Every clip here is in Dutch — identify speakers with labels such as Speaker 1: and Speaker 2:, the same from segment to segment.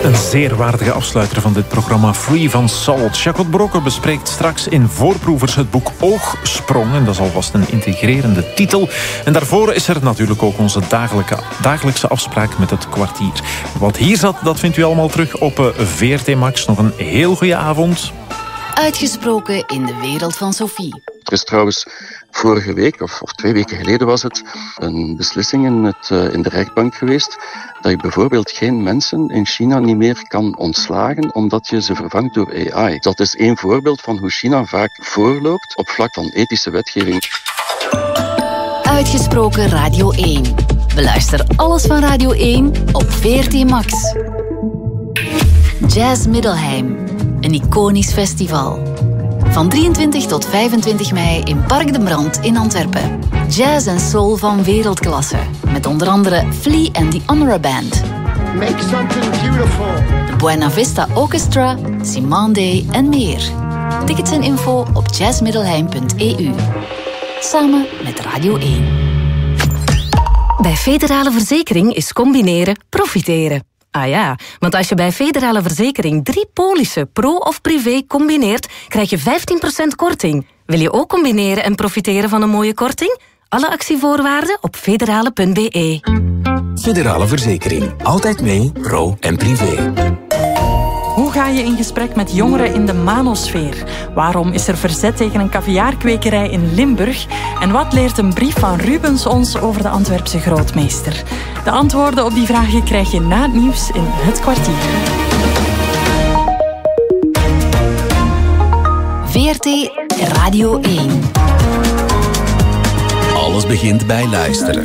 Speaker 1: Een zeer waardige afsluiter van dit programma, Free van Salt. Jacot Brokke bespreekt straks in Voorproevers het boek Oogsprong. En dat is alvast een integrerende titel. En daarvoor is er natuurlijk ook onze dagelijkse afspraak met het kwartier. Wat hier zat, dat vindt u allemaal terug op VRT Max. Nog een heel goede avond.
Speaker 2: Uitgesproken in de wereld van Sophie.
Speaker 3: Er is trouwens vorige week, of 2 weken geleden was het, een beslissing in de rechtbank geweest dat je bijvoorbeeld geen mensen in China niet meer kan ontslagen omdat je ze vervangt door AI. Dat is 1 voorbeeld van hoe China vaak voorloopt op vlak van ethische wetgeving.
Speaker 2: Uitgesproken Radio 1. Beluister alles van Radio 1 op VRT Max. Jazz Middelheim. Een iconisch festival. Van 23 tot 25 mei in Park de Brand in Antwerpen. Jazz en soul van wereldklasse. Met onder andere Flea en The Honora Band.
Speaker 4: Make something beautiful.
Speaker 2: De Buena Vista Orchestra, Simone en meer. Tickets en info op jazzmiddelheim.eu. Samen met Radio 1.
Speaker 5: Bij Federale Verzekering is combineren profiteren. Ah ja, want als je bij Federale Verzekering 3 polissen, pro of privé, combineert, krijg je 15% korting. Wil je ook combineren en profiteren van een mooie korting? Alle actievoorwaarden op federale.be.
Speaker 6: Federale Verzekering. Altijd mee, pro en privé.
Speaker 7: Hoe ga je in gesprek met jongeren in de manosfeer? Waarom is er verzet tegen een caviarkwekerij in Limburg? En wat leert een brief van Rubens ons over de Antwerpse grootmeester? De antwoorden op die vragen krijg je na het nieuws in Het Kwartier.
Speaker 2: VRT Radio 1.
Speaker 6: Alles begint bij luisteren.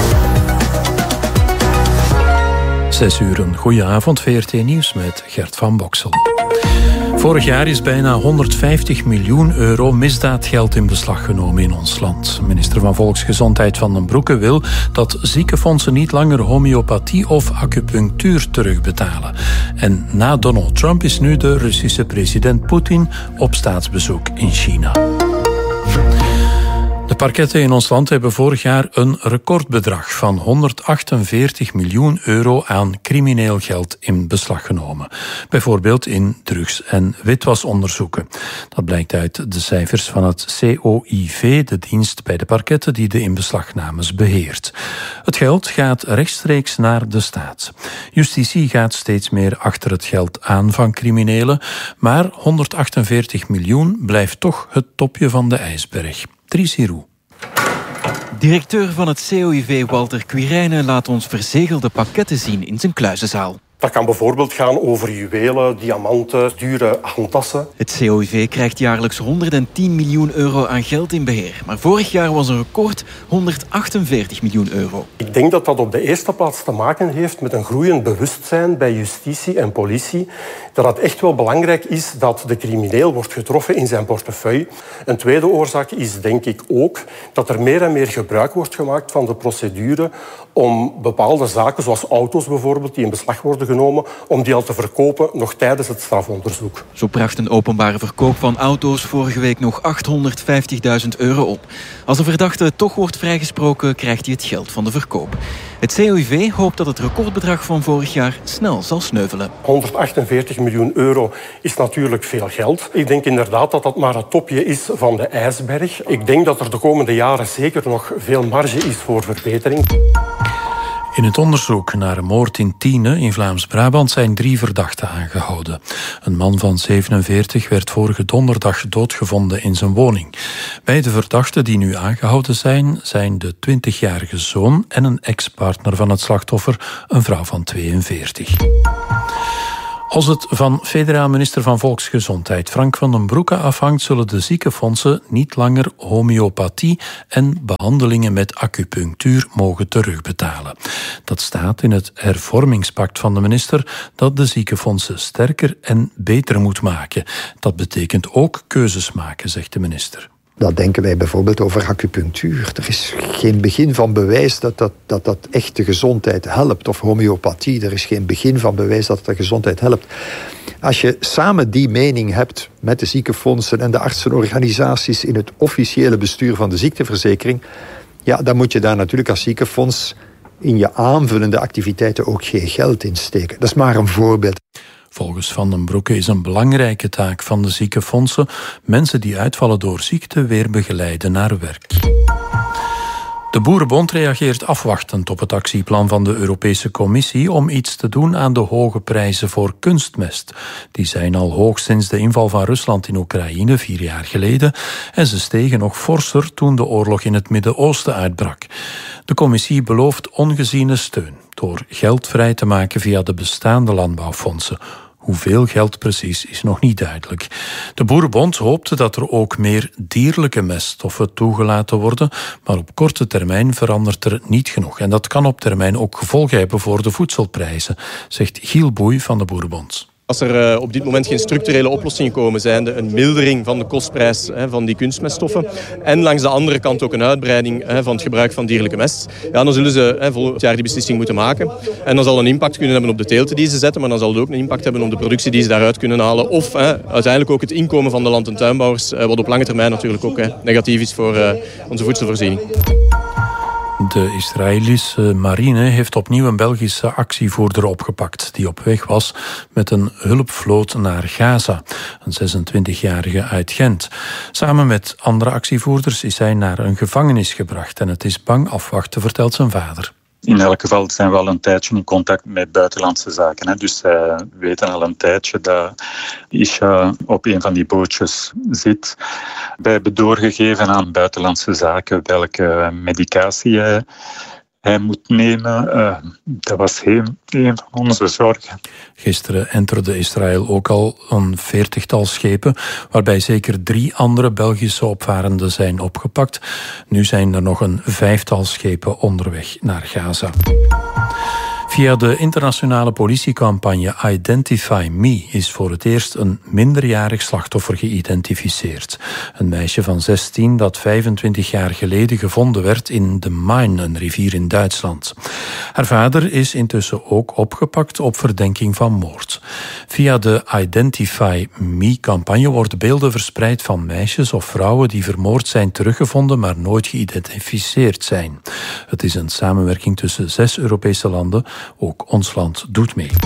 Speaker 1: 6 uur, een goeie avond, VRT Nieuws met Gert van Boksel. Vorig jaar is bijna 150 miljoen euro misdaadgeld in beslag genomen in ons land. Minister van Volksgezondheid Van den Broeke wil dat ziekenfondsen niet langer homeopathie of acupunctuur terugbetalen. En na Donald Trump is nu de Russische president Poetin op staatsbezoek in China. De parketten in ons land hebben vorig jaar een recordbedrag van 148 miljoen euro aan crimineel geld in beslag genomen. Bijvoorbeeld in drugs- en witwasonderzoeken. Dat blijkt uit de cijfers van het COIV, de dienst bij de parketten die de inbeslagnames beheert. Het geld gaat rechtstreeks naar de staat. Justitie gaat steeds meer achter het geld aan van criminelen, maar 148 miljoen blijft toch het topje van de ijsberg. Dries Hiroux.
Speaker 8: Directeur van het COIV Walter Quirijnen laat ons verzegelde pakketten zien in zijn kluizenzaal.
Speaker 9: Dat kan bijvoorbeeld gaan over juwelen, diamanten, dure handtassen.
Speaker 8: Het COIV krijgt jaarlijks 110 miljoen euro aan geld in beheer. Maar vorig jaar was een record 148 miljoen euro.
Speaker 9: Ik denk dat dat op de eerste plaats te maken heeft met een groeiend bewustzijn bij justitie en politie. Dat het echt wel belangrijk is dat de crimineel wordt getroffen in zijn portefeuille. Een tweede oorzaak is denk ik ook dat er meer en meer gebruik wordt gemaakt van de procedure om bepaalde zaken, zoals auto's bijvoorbeeld, die in beslag worden genomen, om die al te verkopen nog tijdens het strafonderzoek.
Speaker 8: Zo bracht een openbare verkoop van auto's vorige week nog 850.000 euro op. Als een verdachte toch wordt vrijgesproken, krijgt hij het geld van de verkoop. Het COIV hoopt dat het recordbedrag van vorig jaar snel zal sneuvelen.
Speaker 9: 148 miljoen euro is natuurlijk veel geld. Ik denk inderdaad dat dat maar het topje is van de ijsberg. Ik denk dat er de komende jaren zeker nog veel marge is voor verbetering.
Speaker 1: In het onderzoek naar een moord in Tiene in Vlaams-Brabant zijn 3 verdachten aangehouden. Een man van 47 werd vorige donderdag doodgevonden in zijn woning. Beide verdachten die nu aangehouden zijn de 20-jarige zoon en een ex-partner van het slachtoffer, een vrouw van 42. Als het van federaal minister van Volksgezondheid Frank van den Broeke afhangt, zullen de ziekenfondsen niet langer homeopathie en behandelingen met acupunctuur mogen terugbetalen. Dat staat in het hervormingspact van de minister dat de ziekenfondsen sterker en beter moet maken. Dat betekent ook keuzes maken, zegt de minister.
Speaker 10: Dat denken wij bijvoorbeeld over acupunctuur. Er is geen begin van bewijs dat echt de gezondheid helpt. Of homeopathie, er is geen begin van bewijs dat het de gezondheid helpt. Als je samen die mening hebt met de ziekenfondsen en de artsenorganisaties in het officiële bestuur van de ziekteverzekering, ja, dan moet je daar natuurlijk als ziekenfonds in je aanvullende activiteiten ook geen geld in steken. Dat is maar een voorbeeld.
Speaker 1: Volgens Van den Broeke is een belangrijke taak van de ziekenfondsen mensen die uitvallen door ziekte weer begeleiden naar werk. De Boerenbond reageert afwachtend op het actieplan van de Europese Commissie om iets te doen aan de hoge prijzen voor kunstmest. Die zijn al hoog sinds de inval van Rusland in Oekraïne 4 jaar geleden en ze stegen nog forser toen de oorlog in het Midden-Oosten uitbrak. De Commissie belooft ongeziene steun door geld vrij te maken via de bestaande landbouwfondsen. Hoeveel geld precies is nog niet duidelijk. De Boerenbond hoopte dat er ook meer dierlijke meststoffen toegelaten worden, maar op korte termijn verandert er niet genoeg. En dat kan op termijn ook gevolgen hebben voor de voedselprijzen, zegt Giel Boei van de Boerenbond.
Speaker 11: Als er op dit moment geen structurele oplossingen komen, zijnde een mildering van de kostprijs van die kunstmeststoffen en langs de andere kant ook een uitbreiding van het gebruik van dierlijke mest, ja, dan zullen ze volgend jaar die beslissing moeten maken. En dan zal een impact kunnen hebben op de teelten die ze zetten, maar dan zal het ook een impact hebben op de productie die ze daaruit kunnen halen. Of uiteindelijk ook het inkomen van de land- en tuinbouwers, wat op lange termijn natuurlijk ook negatief is voor onze voedselvoorziening.
Speaker 1: De Israëlische marine heeft opnieuw een Belgische actievoerder opgepakt die op weg was met een hulpvloot naar Gaza, een 26-jarige uit Gent. Samen met andere actievoerders is hij naar een gevangenis gebracht en het is bang afwachten, vertelt zijn vader.
Speaker 12: In elk geval zijn we al een tijdje in contact met buitenlandse zaken. Dus zij weten al een tijdje dat Isha op een van die bootjes zit. Wij hebben doorgegeven aan buitenlandse zaken welke medicatie hij moet nemen. Dat was een van onze zorgen.
Speaker 1: Gisteren enterde Israël ook al een 40-tal schepen, waarbij zeker 3 andere Belgische opvarenden zijn opgepakt. Nu zijn er nog een 5-tal schepen onderweg naar Gaza. Via de internationale politiecampagne Identify Me is voor het eerst een minderjarig slachtoffer geïdentificeerd. Een meisje van 16 dat 25 jaar geleden gevonden werd in de Main, een rivier in Duitsland. Haar vader is intussen ook opgepakt op verdenking van moord. Via de Identify Me-campagne worden beelden verspreid van meisjes of vrouwen die vermoord zijn teruggevonden, maar nooit geïdentificeerd zijn. Het is een samenwerking tussen 6 Europese landen. Ook ons land doet mee.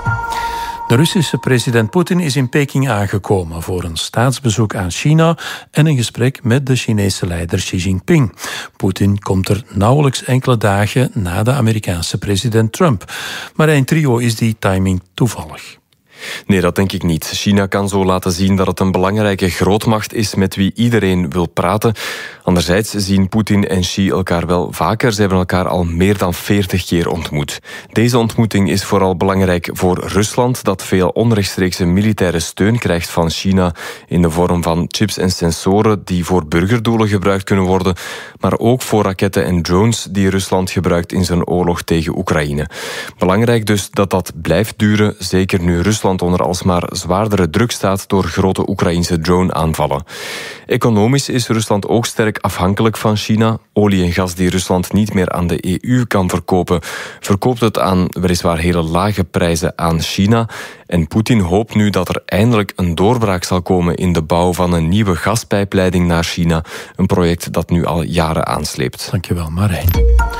Speaker 1: De Russische president Poetin is in Peking aangekomen voor een staatsbezoek aan China en een gesprek met de Chinese leider Xi Jinping. Poetin komt er nauwelijks enkele dagen na de Amerikaanse president Trump. Maar in trio is die timing toevallig.
Speaker 13: Nee, dat denk ik niet. China kan zo laten zien dat het een belangrijke grootmacht is met wie iedereen wil praten. Anderzijds zien Poetin en Xi elkaar wel vaker. Ze hebben elkaar al meer dan 40 keer ontmoet. Deze ontmoeting is vooral belangrijk voor Rusland, dat veel onrechtstreekse militaire steun krijgt van China in de vorm van chips en sensoren die voor burgerdoelen gebruikt kunnen worden, maar ook voor raketten en drones die Rusland gebruikt in zijn oorlog tegen Oekraïne. Belangrijk dus dat dat blijft duren, zeker nu Rusland onder alsmaar zwaardere druk staat door grote Oekraïnse drone-aanvallen. Economisch is Rusland ook sterk afhankelijk van China. Olie en gas die Rusland niet meer aan de EU kan verkopen, verkoopt het aan weliswaar hele lage prijzen aan China. En Poetin hoopt nu dat er eindelijk een doorbraak zal komen in de bouw van een nieuwe gaspijpleiding naar China. Een project dat nu al jaren aansleept.
Speaker 1: Dankjewel, Marijn.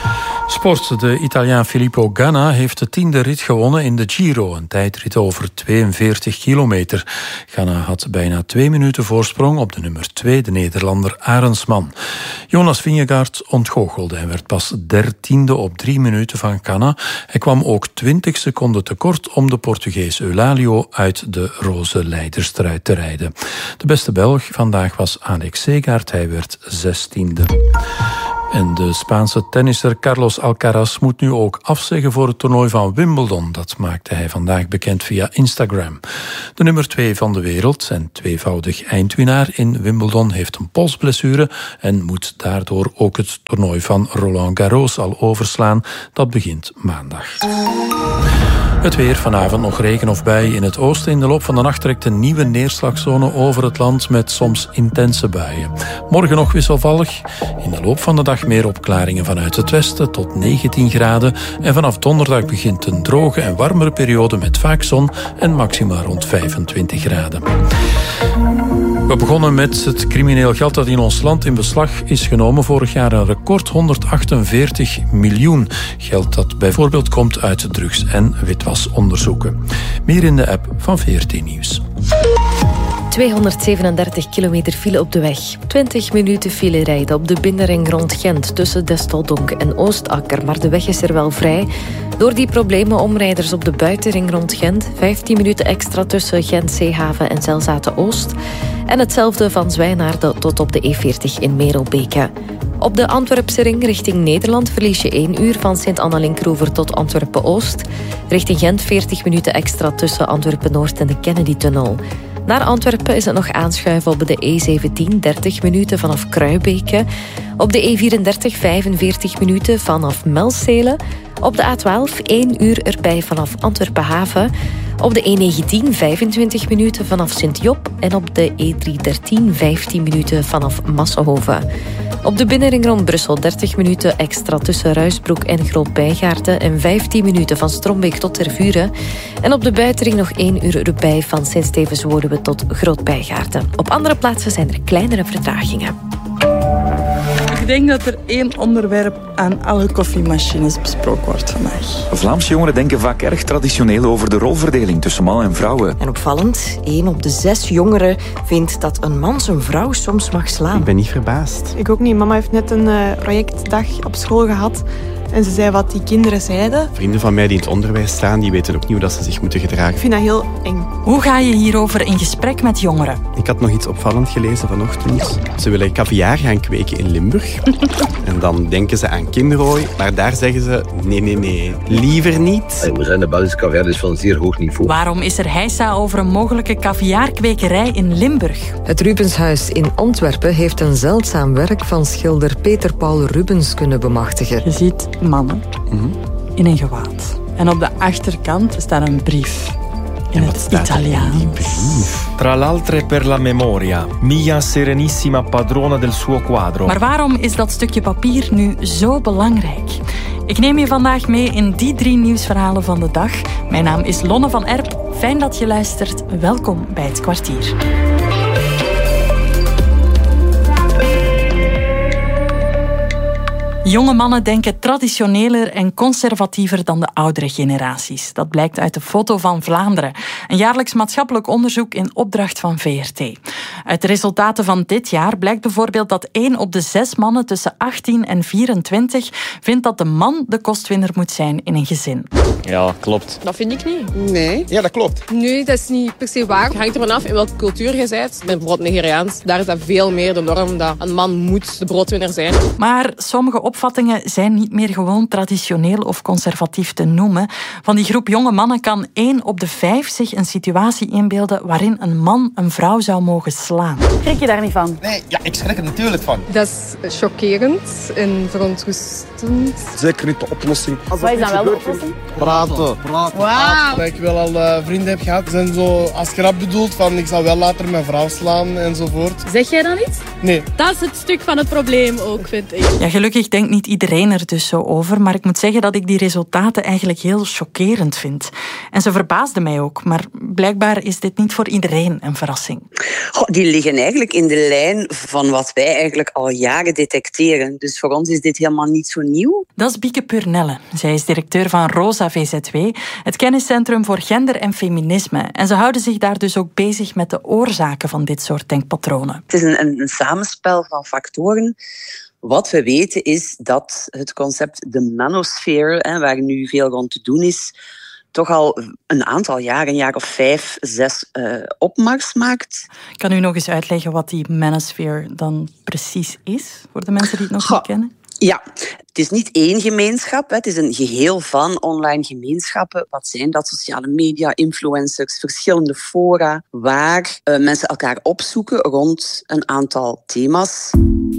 Speaker 1: Sport. De Italiaan Filippo Ganna heeft de 10e rit gewonnen in de Giro. Een tijdrit over 42 kilometer. Ganna had bijna 2 minuten voorsprong op de nummer 2, de Nederlander Arendsman. Jonas Vingegaard ontgoochelde en werd pas 13e op 3 minuten van Ganna. Hij kwam ook 20 seconden tekort om de Portugees Eulalio uit de roze leiderstruit te rijden. De beste Belg vandaag was Alex Segaert. Hij werd 16e. En de Spaanse tennisser Carlos Alcaraz moet nu ook afzeggen voor het toernooi van Wimbledon. Dat maakte hij vandaag bekend via Instagram. De nummer 2 van de wereld en tweevoudig eindwinnaar in Wimbledon heeft een polsblessure en moet daardoor ook het toernooi van Roland Garros al overslaan. Dat begint maandag. Het weer, vanavond nog regen of buien in het oosten. In de loop van de nacht trekt een nieuwe neerslagzone over het land met soms intense buien. Morgen nog wisselvallig. In de loop van de dag meer opklaringen vanuit het westen tot 19 graden. En vanaf donderdag begint een droge en warmere periode met vaak zon en maxima rond 25 graden. We begonnen met het crimineel geld dat in ons land in beslag is genomen. Vorig jaar een record 148 miljoen. Geld dat bijvoorbeeld komt uit drugs- en witwasonderzoeken. Meer in de app van VRT Nieuws.
Speaker 14: 237 kilometer file op de weg. 20 minuten file rijden op de binnenring rond Gent tussen Desteldonk en Oostakker. Maar de weg is er wel vrij. Door die problemen omrijders op de buitenring rond Gent. 15 minuten extra tussen Gent, Zeehaven en Zelzaten-Oost. En hetzelfde van Zwijnaarden tot op de E40 in Merelbeke. Op de Antwerpse ring richting Nederland verlies je 1 uur van Sint-Annelinkroever tot Antwerpen-Oost. Richting Gent 40 minuten extra tussen Antwerpen-Noord en de Kennedy-tunnel. Naar Antwerpen is het nog aanschuiven op de E17 30 minuten vanaf Kruibeke. Op de E34 45 minuten vanaf Melstelen. Op de A12 1 uur erbij vanaf Antwerpen-Haven. Op de E19 25 minuten vanaf Sint-Job. En op de E313 15 minuten vanaf Massenhoven. Op de binnenring rond Brussel 30 minuten extra tussen Ruisbroek en Groot-Bijgaarden en 15 minuten van Strombeek tot Tervuren. En op de buitenring nog 1 uur erbij van Sint-Stevens-Woluwe tot Groot-Bijgaarden. Op andere plaatsen zijn er kleinere vertragingen.
Speaker 7: Ik denk dat er 1 onderwerp aan alle koffiemachines besproken wordt vandaag.
Speaker 6: Vlaamse jongeren denken vaak erg traditioneel over de rolverdeling tussen mannen en vrouwen.
Speaker 15: En opvallend, 1 op de 6 jongeren vindt dat een man zijn vrouw soms mag slaan.
Speaker 16: Ik ben niet verbaasd.
Speaker 17: Ik ook niet. Mama heeft net een projectdag op school gehad. En ze zei wat die kinderen zeiden.
Speaker 16: Vrienden van mij die in het onderwijs staan, die weten ook niet hoe dat ze zich moeten gedragen.
Speaker 17: Ik vind dat heel eng.
Speaker 7: Hoe ga je hierover in gesprek met jongeren?
Speaker 16: Ik had nog iets opvallend gelezen vanochtend. Ze willen kaviaar gaan kweken in Limburg. En dan denken ze aan kinderrooi. Maar daar zeggen ze, nee, liever niet.
Speaker 18: Ik moet zeggen, de Belgische kaviaar is van zeer hoog niveau.
Speaker 7: Waarom is er heisa over een mogelijke kaviaarkwekerij in Limburg?
Speaker 19: Het Rubenshuis in Antwerpen heeft een zeldzaam werk van schilder Peter Paul Rubens kunnen bemachtigen.
Speaker 7: Je ziet mannen in een gewaad. En op de achterkant staat een brief. In het Italiaans.
Speaker 20: Tra l'altre per la memoria, mia serenissima padrona del suo quadro.
Speaker 7: Maar waarom is dat stukje papier nu zo belangrijk? Ik neem je vandaag mee in die 3 nieuwsverhalen van de dag. Mijn naam is Lonne van Erp. Fijn dat je luistert. Welkom bij Het Kwartier. Jonge mannen denken traditioneler en conservatiever dan de oudere generaties. Dat blijkt uit de Foto van Vlaanderen, een jaarlijks maatschappelijk onderzoek in opdracht van VRT. Uit de resultaten van dit jaar blijkt bijvoorbeeld dat 1 op de 6 mannen tussen 18 en 24 vindt dat de man de kostwinner moet zijn in een gezin.
Speaker 21: Ja, klopt.
Speaker 22: Dat vind ik niet.
Speaker 21: Nee. Ja, dat klopt.
Speaker 22: Nee, dat is niet per se waar. Het hangt ervan af in welke cultuur je bent. Ik ben bijvoorbeeld Nigeriaans. Daar is dat veel meer de norm dat een man moet de broodwinner zijn.
Speaker 7: Maar sommige opvattingen zijn niet meer gewoon traditioneel of conservatief te noemen. Van die groep jonge mannen kan 1 op de 5 zich een situatie inbeelden waarin een man een vrouw zou mogen slaan.
Speaker 22: Schrik je daar niet van?
Speaker 21: Nee, ja, ik schrik er natuurlijk van.
Speaker 22: Dat is chockerend en verontrustend.
Speaker 21: Zeker niet de oplossing.
Speaker 22: Wat is dan wel de oplossing?
Speaker 21: Praten.
Speaker 22: Wauw.
Speaker 21: Dat ik wel al vrienden heb gehad. Zijn zo als grap bedoeld van ik zal wel later mijn vrouw slaan enzovoort.
Speaker 22: Zeg jij dan iets?
Speaker 21: Nee.
Speaker 22: Dat is het stuk van het probleem ook, vind ik.
Speaker 7: Ja, gelukkig denkt niet iedereen er dus zo over, maar ik moet zeggen dat ik die resultaten eigenlijk heel chockerend vind. En ze verbaasden mij ook, maar blijkbaar is dit niet voor iedereen een verrassing.
Speaker 23: Die liggen eigenlijk in de lijn van wat wij eigenlijk al jaren detecteren. Dus voor ons is dit helemaal niet zo nieuw.
Speaker 7: Dat is Bieke Purnelle. Zij is directeur van ROSA VZW, het kenniscentrum voor gender en feminisme. En ze houden zich daar dus ook bezig met de oorzaken van dit soort denkpatronen.
Speaker 23: Het is een samenspel van factoren. Wat we weten is dat het concept de manosfeer, waar nu veel rond te doen is, toch al een aantal jaar, een jaar of 5, 6 opmars maakt.
Speaker 7: Kan u nog eens uitleggen wat die manosphere dan precies is, voor de mensen die het nog niet kennen?
Speaker 23: Ja, het is niet één gemeenschap. Het is een geheel van online gemeenschappen. Wat zijn dat? Sociale media, influencers, verschillende fora, waar mensen elkaar opzoeken rond een aantal thema's.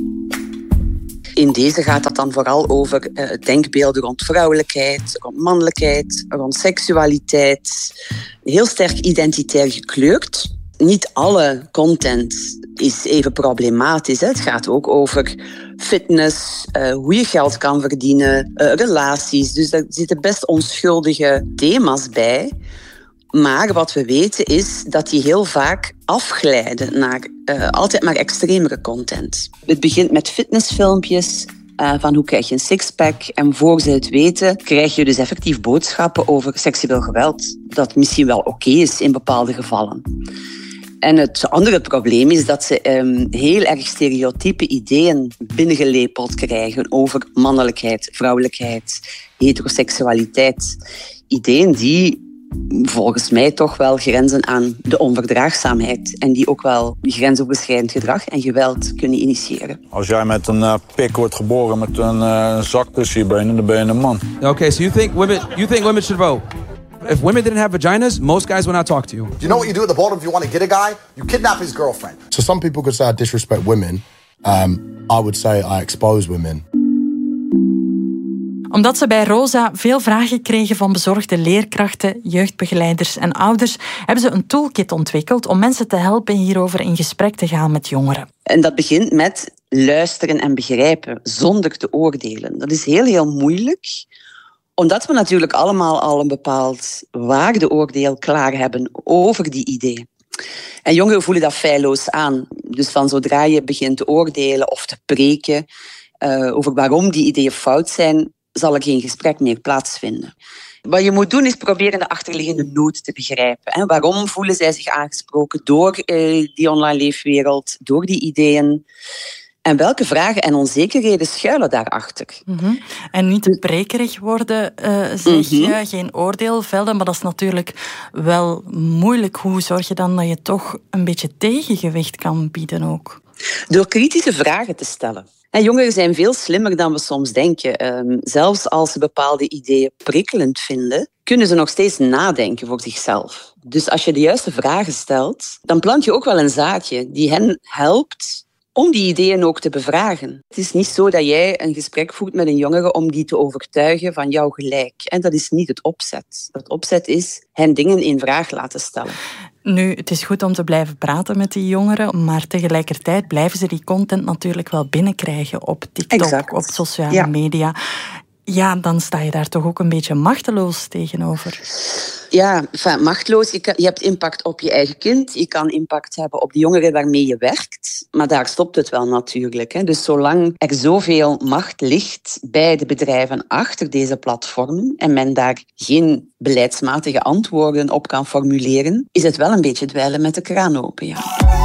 Speaker 23: In deze gaat dat dan vooral over denkbeelden rond vrouwelijkheid, rond mannelijkheid, rond seksualiteit. Heel sterk identitair gekleurd. Niet alle content is even problematisch. Het gaat ook over fitness, hoe je geld kan verdienen, relaties. Dus daar zitten best onschuldige thema's bij. Maar wat we weten is dat die heel vaak afglijden naar altijd maar extremere content. Het begint met fitnessfilmpjes, van hoe krijg je een sixpack. En voor ze het weten, krijg je dus effectief boodschappen over seksueel geweld. Dat misschien wel oké is in bepaalde gevallen. En het andere probleem is dat ze heel erg stereotype ideeën binnengelepeld krijgen over mannelijkheid, vrouwelijkheid, heteroseksualiteit. Ideeën die volgens mij toch wel grenzen aan de onverdraagzaamheid en die ook wel grensoverschrijdend gedrag en geweld kunnen initiëren.
Speaker 3: Als jij met een pik wordt geboren met een zak tussen je benen, dan ben je een man.
Speaker 4: Okay, so you think women should vote? If women didn't have vaginas, most guys would not talk to you.
Speaker 5: You know what you do at the bottom if you want to get a guy? You kidnap his girlfriend.
Speaker 24: So some people could say I disrespect women. I would say I expose women.
Speaker 7: Omdat ze bij Rosa veel vragen kregen van bezorgde leerkrachten, jeugdbegeleiders en ouders, hebben ze een toolkit ontwikkeld om mensen te helpen hierover in gesprek te gaan met jongeren.
Speaker 23: En dat begint met luisteren en begrijpen, zonder te oordelen. Dat is heel, heel moeilijk, omdat we natuurlijk allemaal al een bepaald waardeoordeel klaar hebben over die ideeën. En jongeren voelen dat feilloos aan. Dus van zodra je begint te oordelen of te preken over waarom die ideeën fout zijn, zal er geen gesprek meer plaatsvinden. Wat je moet doen is proberen de achterliggende nood te begrijpen. Waarom voelen zij zich aangesproken door die online leefwereld, door die ideeën? En welke vragen en onzekerheden schuilen daarachter?
Speaker 7: Mm-hmm. En niet te prekerig worden, zeg je, geen oordeel velden, maar dat is natuurlijk wel moeilijk. Hoe zorg je dan dat je toch een beetje tegengewicht kan bieden ook?
Speaker 23: Door kritische vragen te stellen. En jongeren zijn veel slimmer dan we soms denken. Zelfs als ze bepaalde ideeën prikkelend vinden, kunnen ze nog steeds nadenken voor zichzelf. Dus als je de juiste vragen stelt, dan plant je ook wel een zaadje die hen helpt om die ideeën ook te bevragen. Het is niet zo dat jij een gesprek voert met een jongere om die te overtuigen van jouw gelijk. En dat is niet het opzet. Het opzet is hen dingen in vraag laten stellen.
Speaker 7: Nu, het is goed om te blijven praten met die jongeren, maar tegelijkertijd blijven ze die content natuurlijk wel binnenkrijgen op TikTok, exact, op sociale media. Ja, dan sta je daar toch ook een beetje machteloos tegenover.
Speaker 23: Ja, machteloos. Je hebt impact op je eigen kind. Je kan impact hebben op de jongeren waarmee je werkt. Maar daar stopt het wel natuurlijk. Hè. Dus zolang er zoveel macht ligt bij de bedrijven achter deze platformen en men daar geen beleidsmatige antwoorden op kan formuleren, is het wel een beetje dweilen met de kraan open, ja.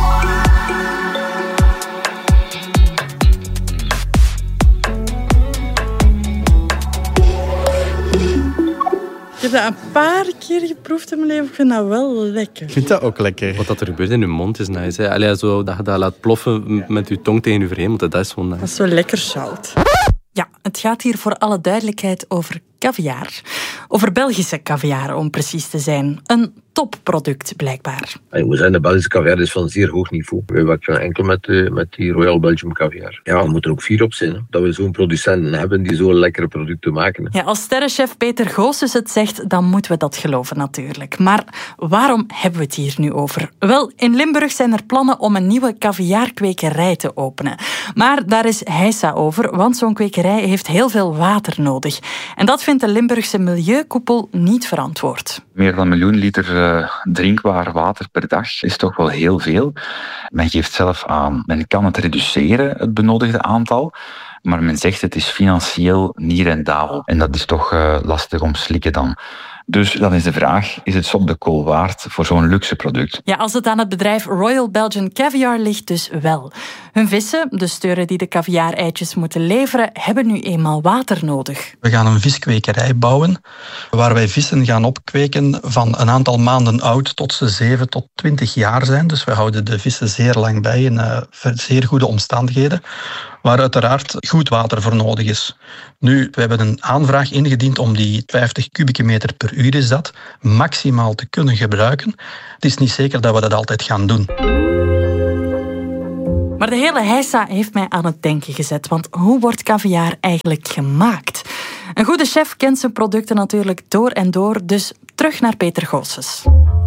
Speaker 7: Ik heb dat een paar keer geproefd in mijn leven. Ik vind dat wel lekker.
Speaker 16: Ik vind dat ook lekker. Wat er gebeurt in je mond is nice. Hè? Allee, zo dat je dat laat ploffen met je tong tegen je vreemd. Dat is gewoon nice.
Speaker 7: Dat is zo lekker zout. Ja, het gaat hier voor alle duidelijkheid over caviar. Over Belgische caviar, om precies te zijn. Een topproduct, blijkbaar.
Speaker 18: Ik moet zeggen, de Belgische caviar is van zeer hoog niveau. We werken enkel met die Royal Belgium caviar. Ja, we moeten er ook fier op zijn. Hè? Dat we zo'n producenten hebben die zo'n lekkere producten maken. Hè?
Speaker 7: Ja, als sterrenchef Peter Goossens het zegt, dan moeten we dat geloven natuurlijk. Maar waarom hebben we het hier nu over? Wel, in Limburg zijn er plannen om een nieuwe caviarkwekerij te openen. Maar daar is heisa over, want zo'n kwekerij heeft heel veel water nodig. En dat vindt de Limburgse Milieukoepel niet verantwoord.
Speaker 25: Meer dan 1 miljoen liter drinkbaar water per dag is toch wel heel veel. Men geeft zelf aan, men kan het reduceren, het benodigde aantal, maar men zegt het is financieel niet rendabel. En dat is toch lastig om slikken dan. Dus dan is de vraag, is het op de kool waard voor zo'n luxe product?
Speaker 7: Ja, als het aan het bedrijf Royal Belgian Caviar ligt, dus wel. Hun vissen, de steuren die de caviar-eitjes moeten leveren, hebben nu eenmaal water nodig.
Speaker 26: We gaan een viskwekerij bouwen, waar wij vissen gaan opkweken van een aantal maanden oud tot ze 7 tot 20 jaar zijn. Dus we houden de vissen zeer lang bij in zeer goede omstandigheden, waar uiteraard goed water voor nodig is. Nu, we hebben een aanvraag ingediend om die 50 kubieke meter per uur is dat, maximaal te kunnen gebruiken. Het is niet zeker dat we dat altijd gaan doen.
Speaker 7: Maar de hele heisa heeft mij aan het denken gezet, want hoe wordt caviar eigenlijk gemaakt? Een goede chef kent zijn producten natuurlijk door en door, dus terug naar Peter Goossens.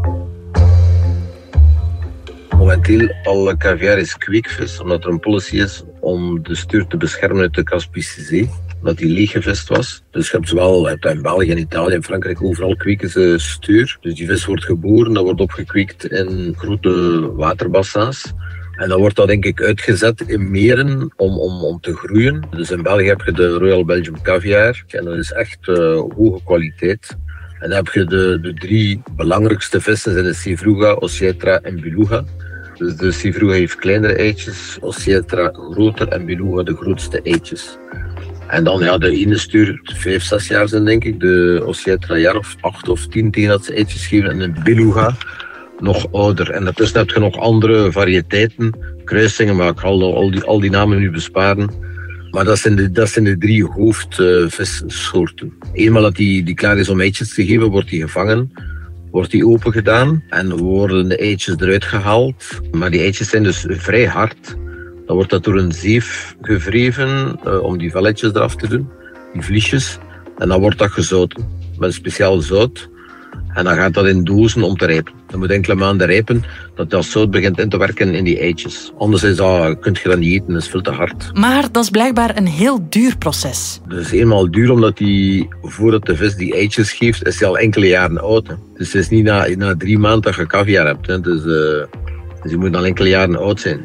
Speaker 18: Momenteel, alle caviar is kweekvis, omdat er een policy is om de stuur te beschermen uit de Kaspische Zee. omdat die leeggevist was. Dus je hebt zowel in België, in Italië en Frankrijk overal kweken ze stuur. Dus die vis wordt geboren, dat wordt opgekweekt in grote waterbassins. En dan wordt dat denk ik uitgezet in meren om te groeien. Dus in België heb je de Royal Belgium Caviar. En dat is echt hoge kwaliteit. En dan heb je de 3 belangrijkste vissen, zijn de Sevruga, Oscietra en Beluga. Dus de Sevruga heeft kleinere eitjes, Oscietra groter en Beluga de grootste eitjes. En dan de ene stuurt 5-6 jaar zijn denk ik. De Oscietra een jaar of 8 of 10 tegen dat ze eitjes geven. En de Beluga nog ouder. En daartussen heb je nog andere variëteiten, kruisingen, maar ik ga al die namen nu besparen. Maar dat zijn de 3 hoofdvissoorten. Eenmaal dat die klaar is om eitjes te geven, wordt die gevangen, wordt die open gedaan en worden de eitjes eruit gehaald. Maar die eitjes zijn dus vrij hard. Dan wordt dat door een zeef gevreven om die velletjes eraf te doen, die vliesjes. En dan wordt dat gezouten met een speciaal zout. En dan gaat dat in dozen om te rijpen. Dat moet enkele maanden rijpen, dat zout begint in te werken in die eitjes. Anders kun je dat niet eten, dat is veel te hard.
Speaker 7: Maar dat is blijkbaar een heel duur proces.
Speaker 18: Dus eenmaal duur, omdat voordat de vis die eitjes geeft, is hij al enkele jaren oud. Hè. Dus het is niet na 3 maanden dat je caviar hebt. Hè. Dus je moet al enkele jaren oud zijn.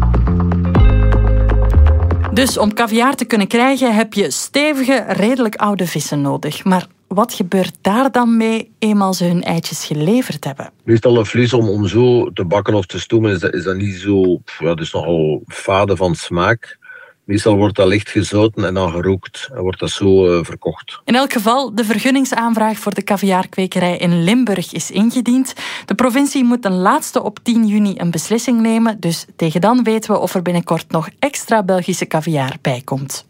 Speaker 7: Dus om caviar te kunnen krijgen heb je stevige, redelijk oude vissen nodig. Maar wat gebeurt daar dan mee eenmaal ze hun eitjes geleverd hebben?
Speaker 18: Meestal een vlees om zo te bakken of te stomen is dat niet zo... dat is nogal fade van smaak. Meestal wordt dat licht gezouten en dan gerookt en wordt dat zo verkocht.
Speaker 7: In elk geval, de vergunningsaanvraag voor de caviarkwekerij in Limburg is ingediend. De provincie moet ten laatste op 10 juni een beslissing nemen. Dus tegen dan weten we of er binnenkort nog extra Belgische caviar bij komt.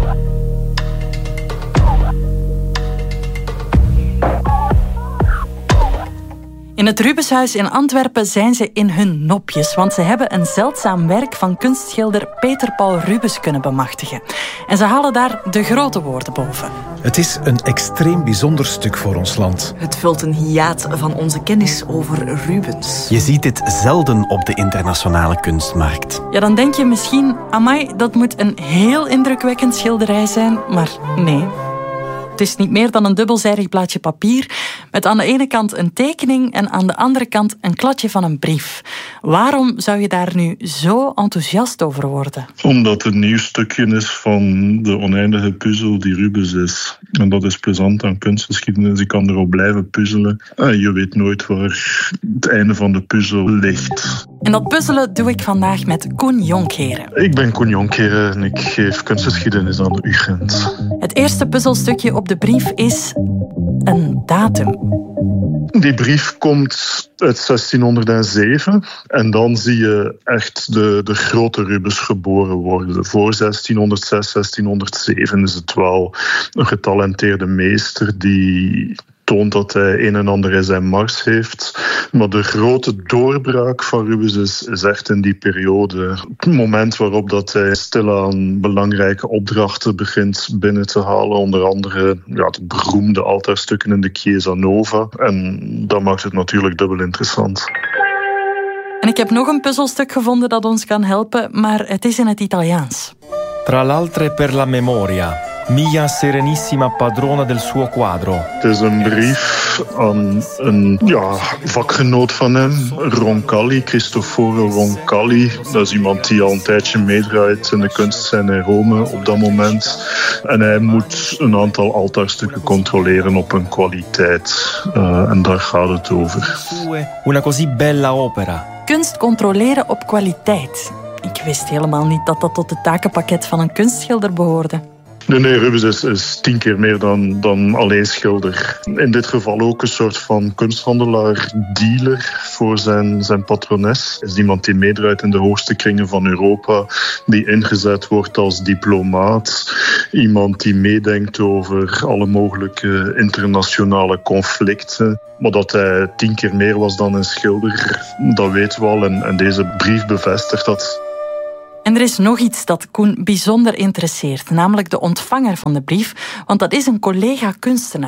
Speaker 7: In het Rubenshuis in Antwerpen zijn ze in hun nopjes, want ze hebben een zeldzaam werk van kunstschilder Peter Paul Rubens kunnen bemachtigen. En ze halen daar de grote woorden boven.
Speaker 2: Het is een extreem bijzonder stuk voor ons land.
Speaker 8: Het vult een hiaat van onze kennis over Rubens.
Speaker 16: Je ziet dit zelden op de internationale kunstmarkt.
Speaker 7: Ja, dan denk je misschien, amai, dat moet een heel indrukwekkend schilderij zijn, maar nee. Het is niet meer dan een dubbelzijdig blaadje papier met aan de ene kant een tekening en aan de andere kant een kladje van een brief. Waarom zou je daar nu zo enthousiast over worden?
Speaker 9: Omdat het een nieuw stukje is van de oneindige puzzel die Rubens is. En dat is plezant aan kunstgeschiedenis. Je kan erop blijven puzzelen. En je weet nooit waar het einde van de puzzel ligt.
Speaker 7: En dat puzzelen doe ik vandaag met Koen Jonkheren.
Speaker 9: Ik ben Koen Jonkheren en ik geef kunstgeschiedenis aan de UGent.
Speaker 7: Het eerste puzzelstukje op de brief is een datum.
Speaker 9: Die brief komt uit 1607 en dan zie je echt de grote Rubens geboren worden. Voor 1606, 1607 is het wel een getalenteerde meester die toont dat hij een en ander in zijn mars heeft. Maar de grote doorbraak van Rubens is echt in die periode. Het moment waarop dat hij stilaan belangrijke opdrachten begint binnen te halen. Onder andere de beroemde altaarstukken in de Chiesa Nova. En dat maakt het natuurlijk dubbel interessant.
Speaker 7: En ik heb nog een puzzelstuk gevonden dat ons kan helpen, maar het is in het Italiaans.
Speaker 20: Tra l'altre per la memoria. Mia serenissima padrona del suo quadro.
Speaker 9: Het is een brief aan een vakgenoot van hem, Roncalli, Cristoforo Roncalli. Dat is iemand die al een tijdje meedraait in de kunstscène in Rome op dat moment. En hij moet een aantal altaarstukken controleren op hun kwaliteit. En daar gaat het over.
Speaker 20: Una così bella opera.
Speaker 7: Kunst controleren op kwaliteit. Ik wist helemaal niet dat dat tot het takenpakket van een kunstschilder behoorde.
Speaker 9: Nee, Rubens is 10 keer meer dan alleen schilder. In dit geval ook een soort van kunsthandelaar, dealer voor zijn patrones. Is iemand die meedraait in de hoogste kringen van Europa, die ingezet wordt als diplomaat. Iemand die meedenkt over alle mogelijke internationale conflicten. Maar dat hij 10 keer meer was dan een schilder, dat weten we al. En deze brief bevestigt dat.
Speaker 7: En er is nog iets dat Koen bijzonder interesseert, namelijk de ontvanger van de brief, want dat is een collega-kunstenaar.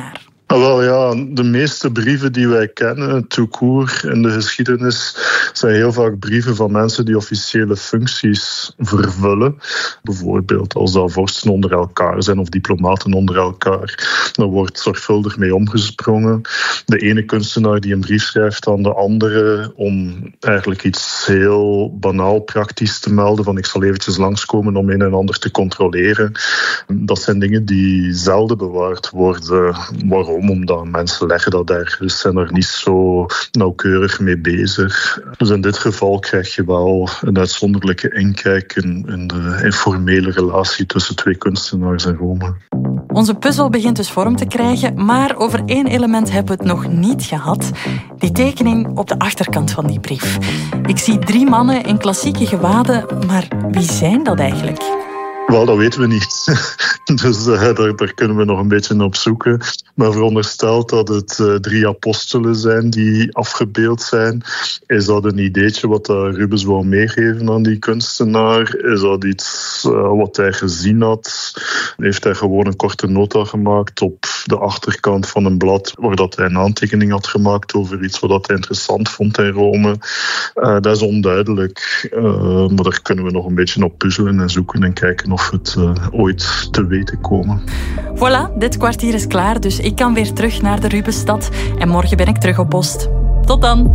Speaker 9: Wel ja, de meeste brieven die wij kennen, tout court in de geschiedenis, zijn heel vaak brieven van mensen die officiële functies vervullen. Bijvoorbeeld als dat vorsten onder elkaar zijn of diplomaten onder elkaar. Daar wordt zorgvuldig mee omgesprongen. De ene kunstenaar die een brief schrijft aan de andere om eigenlijk iets heel banaal praktisch te melden, van ik zal eventjes langskomen om een en ander te controleren. Dat zijn dingen die zelden bewaard worden. Waarom? Omdat mensen leggen dat ergens, zijn er niet zo nauwkeurig mee bezig. Dus in dit geval krijg je wel een uitzonderlijke inkijk in de informele relatie tussen twee kunstenaars in Rome.
Speaker 7: Onze puzzel begint dus vorm te krijgen, maar over één element hebben we het nog niet gehad. Die tekening op de achterkant van die brief. Ik zie 3 mannen in klassieke gewaden, maar wie zijn dat eigenlijk?
Speaker 9: Wel, dat weten we niet. Dus daar kunnen we nog een beetje op zoeken. Maar verondersteld dat het 3 apostelen zijn die afgebeeld zijn, is dat een ideetje wat Rubens wou meegeven aan die kunstenaar? Is dat iets wat hij gezien had? Heeft hij gewoon een korte nota gemaakt op de achterkant van een blad waar dat hij een aantekening had gemaakt over iets wat hij interessant vond in Rome? Dat is onduidelijk. Maar daar kunnen we nog een beetje op puzzelen en zoeken en kijken of we het ooit te weten komen.
Speaker 7: Voilà, dit kwartier is klaar, dus ik kan weer terug naar de Rubensstad. En morgen ben ik terug op post. Tot dan!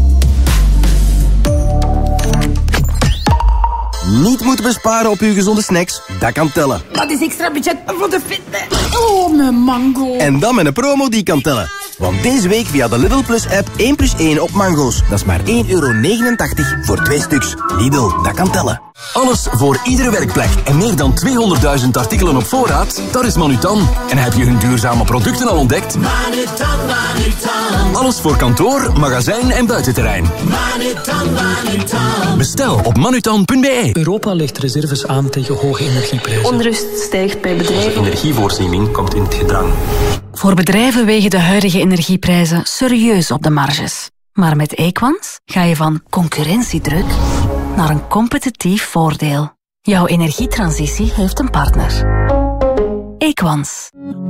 Speaker 1: Niet moeten besparen op uw gezonde snacks, dat kan tellen.
Speaker 10: Dat is extra budget voor de fitness. Oh, mijn mango.
Speaker 1: En dan met een promo die kan tellen. Want deze week via de Lidl Plus app 1+1 op mango's. Dat is maar €1,89 voor 2 stuks. Lidl, dat kan tellen. Alles voor iedere werkplek en meer dan 200.000 artikelen op voorraad, dat is Manutan. En heb je hun duurzame producten al ontdekt?
Speaker 11: Manutan, Manutan.
Speaker 1: Alles voor kantoor, magazijn en buitenterrein.
Speaker 11: Manutan, Manutan.
Speaker 1: Bestel op manutan.be.
Speaker 12: Europa legt reserves aan tegen hoge energieprijzen.
Speaker 13: Onrust stijgt bij bedrijven.
Speaker 12: Onze energievoorziening komt in het gedrang.
Speaker 13: Voor bedrijven wegen de huidige energieprijzen serieus op de marges. Maar met Equans ga je van concurrentiedruk naar een competitief voordeel. Jouw energietransitie heeft een partner. Equans.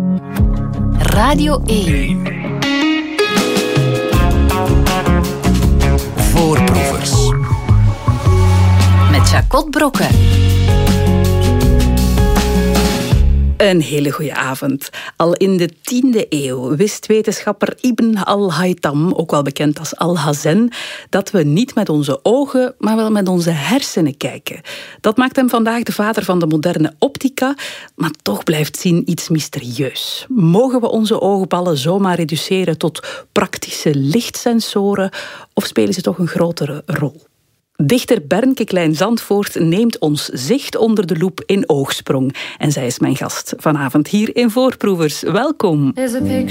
Speaker 13: Radio 1.
Speaker 1: Voorproevers.
Speaker 13: Met Jacot Brokken.
Speaker 14: Een hele goede avond. Al in de 10e eeuw wist wetenschapper Ibn al-Haytham, ook wel bekend als Al-Hazen, dat we niet met onze ogen, maar wel met onze hersenen kijken. Dat maakt hem vandaag de vader van de moderne optica, maar toch blijft zien iets mysterieus. Mogen we onze oogballen zomaar reduceren tot praktische lichtsensoren of spelen ze toch een grotere rol? Dichter Bernke Klein-Zandvoort neemt ons zicht onder de loep in oogsprong. En zij is mijn gast vanavond hier in Voorproevers. Welkom.